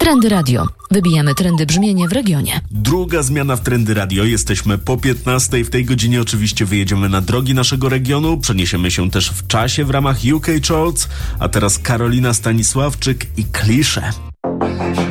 Trendy Radio. Wybijamy trendy brzmienia w regionie. Druga zmiana w Trendy Radio. Jesteśmy po 15:00. W tej godzinie oczywiście wyjedziemy na drogi naszego regionu. Przeniesiemy się też w czasie w ramach UK Charts. A teraz Karolina Stanisławczyk i Klisze.